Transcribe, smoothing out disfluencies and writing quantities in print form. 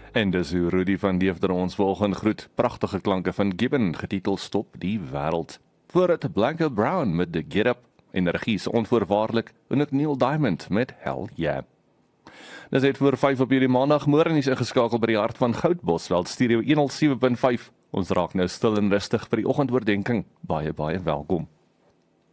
En dis hoe Rudy van Deefder ons volgende groet. Pragtige klanke van Gibbon, getiteld Stop die Wêreld. Voordat Blanca Brown met The Get Up, energie is onvoorwaardelik, en ook Neil Diamond met Hell Yeah. Dis het voor 5 op hierdie maandag, môre is ingeskakel by die hart van Goudbosveld, Stereo 107.5. Ons raak nou stil en rustig vir die oggendoordenkings. Baie welkom.